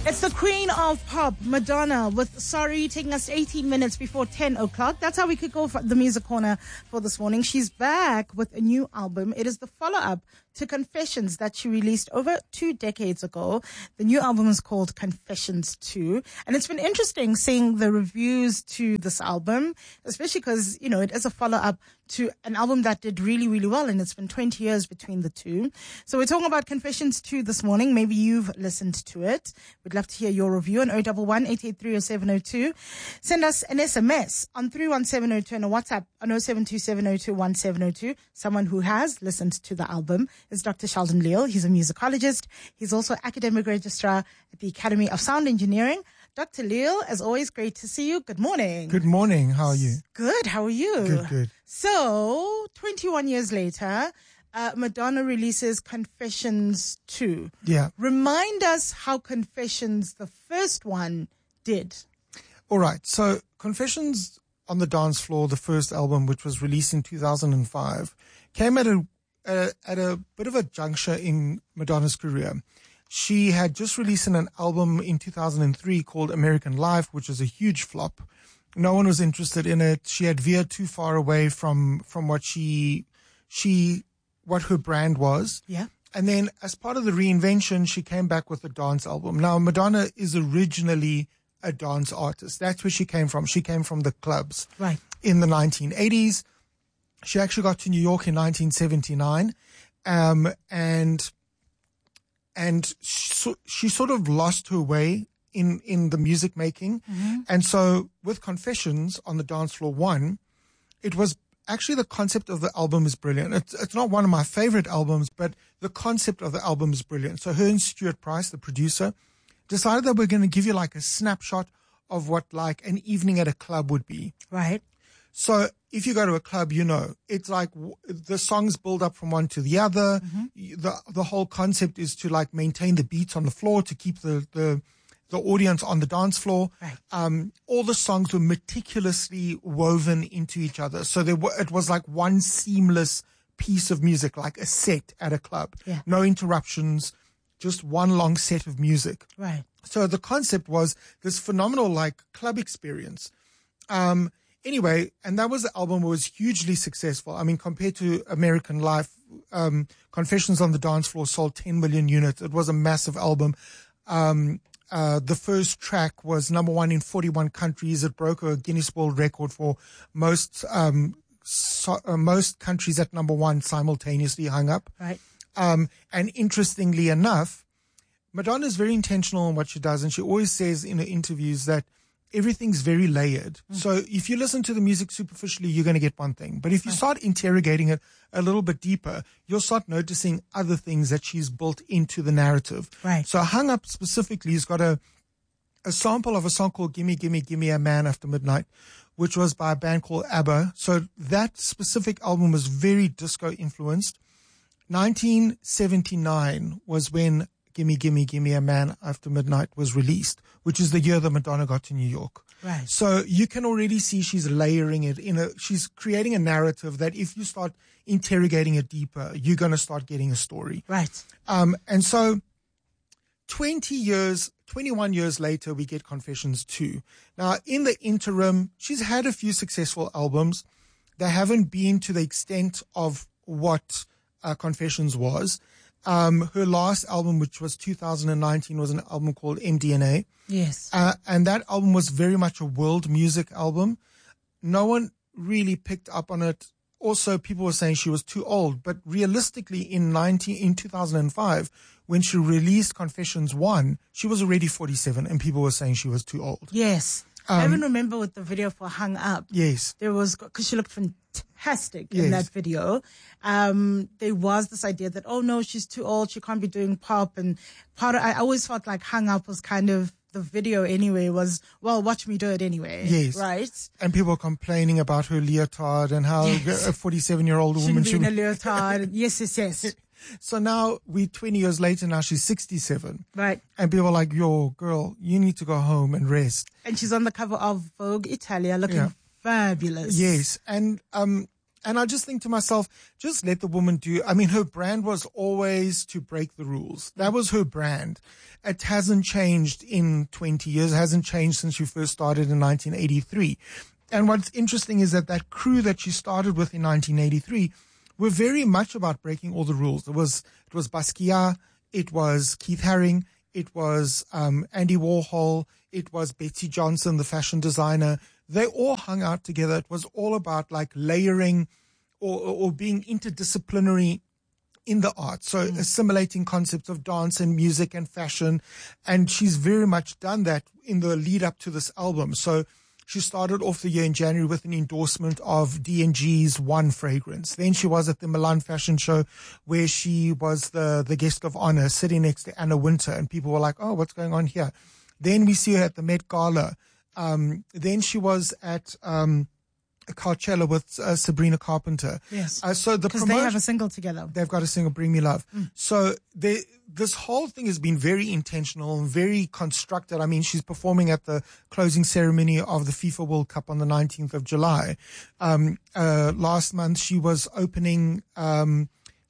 It's the queen of pop, Madonna, with Sorry, taking us 18 minutes before 10 o'clock. That's how we kick off the music corner for this morning. She's back with a new album. It is the follow-up to Confessions that she released over 2 decades ago. The new album is called Confessions 2. And it's been interesting seeing the reviews to this album, especially because, you know, it is a follow-up to an album that did really, really well. And it's been 20 years between the two. So we're talking about Confessions 2 this morning. Maybe you've listened to it. We'd love to hear your review on 011-883-0702. Send us an SMS on 31702 and a WhatsApp on 0727021702. Someone who has listened to the album is Dr. Sheldon Leal. He's a musicologist. He's also academic registrar at the Academy of Sound Engineering. Dr. Leal, as always, great to see you. Good morning. Good morning. How are you? Good. How are you? Good. So, 21 years later, Madonna releases Confessions 2. Yeah. Remind us how Confessions, the first one, did. All right. So, Confessions on the Dance Floor, the first album, which was released in 2005, came at a bit of a juncture in Madonna's career. She had just released an album in 2003 called American Life, which was a huge flop. No one was interested in it. She had veered too far away from what what her brand was. Yeah. And then as part of the reinvention, she came back with a dance album. Now, Madonna is originally a dance artist. That's where she came from. She came from the clubs. Right. In the 1980s. She actually got to New York in 1979. And she sort of lost her way in the music making. Mm-hmm. And so with Confessions on the Dance Floor 1, it was actually the concept of the album is brilliant. It's not one of my favorite albums, but the concept of the album is brilliant. So her and Stuart Price, the producer, decided that we're going to give you like a snapshot of what like an evening at a club would be. Right. So if you go to a club, you know, it's like the songs build up from one to the other. Mm-hmm. The whole concept is to like maintain the beats on the floor to keep the audience on the dance floor. Right. All the songs were meticulously woven into each other. So it was like one seamless piece of music, like a set at a club. Yeah. No interruptions, just one long set of music. Right. So the concept was this phenomenal like club experience. Anyway, and that was the album that was hugely successful. I mean, compared to American Life, Confessions on the Dance Floor sold 10 million units. It was a massive album. The first track was number 1 in 41 countries. It broke a Guinness World Record for most countries at number 1 simultaneously hung up. Right. And interestingly enough, Madonna is very intentional in what she does. And she always says in her interviews that everything's very layered. Mm. So if you listen to the music superficially, you're going to get one thing. But if you start interrogating it a little bit deeper, you'll start noticing other things that she's built into the narrative. Right. So Hung Up specifically has got a sample of a song called Gimme, Gimme, Gimme a Man After Midnight, which was by a band called ABBA. So that specific album was very disco influenced. 1979 was when Gimme, Gimme, Gimme a Man After Midnight was released, which is the year that Madonna got to New York. Right. So you can already see she's layering it she's creating a narrative that if you start interrogating it deeper, you're going to start getting a story. Right. And so 21 years later, we get Confessions 2. Now, in the interim, she's had a few successful albums. They haven't been to the extent of what Confessions was. Her last album, which was 2019, was an album called MDNA. Yes. And that album was very much a world music album. No one really picked up on it. Also, people were saying she was too old. But realistically, in 2005, when she released Confessions 1, she was already 47, and people were saying she was too old. Yes. I even remember with the video for Hung Up. Yes. There was, because she looked fantastic in that video. There was this idea that, oh no, she's too old. She can't be doing pop. And I always felt like Hung Up was kind of the video anyway was, well, watch me do it anyway. Yes. Right? And people were complaining about her leotard and how a 47-year-old woman should be in a leotard. Yes. So now we're 20 years later, now she's 67. Right. And people are like, yo, girl, you need to go home and rest. And she's on the cover of Vogue Italia looking fabulous. Yes. And And I just think to myself, just let the woman do. I mean, her brand was always to break the rules. That was her brand. It hasn't changed in 20 years. It hasn't changed since she first started in 1983. And what's interesting is that crew that she started with in 1983 were very much about breaking all the rules. It was Basquiat, it was Keith Haring, it was Andy Warhol, it was Betsy Johnson, the fashion designer. They all hung out together. It was all about like layering or being interdisciplinary in the arts. So assimilating concepts of dance and music and fashion. And she's very much done that in the lead up to this album. So she started off the year in January with an endorsement of D&G's One fragrance. Then she was at the Milan Fashion Show where she was the guest of honor sitting next to Anna Wintour. And people were like, oh, what's going on here? Then we see her at the Met Gala. Then she was at Coachella with Sabrina Carpenter. Yes. So because they have a single together. They've got a single, Bring Me Love. So this whole thing has been very intentional and very constructed. I mean, she's performing at the closing ceremony of the FIFA World Cup on the 19th of July. Last month she was opening the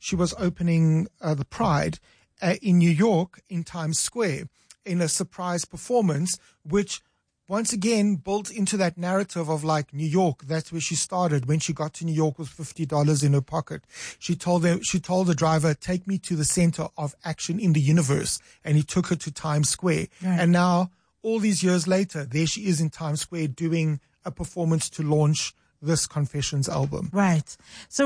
Pride in New York in Times Square in a surprise performance, which once again built into that narrative of like New York. That's where she started. When she got to New York with $50 in her pocket, she told the driver, take me to the center of action in the universe. And he took her to Times Square. Right. And now all these years later, there she is in Times Square doing a performance to launch this Confessions album. Right. So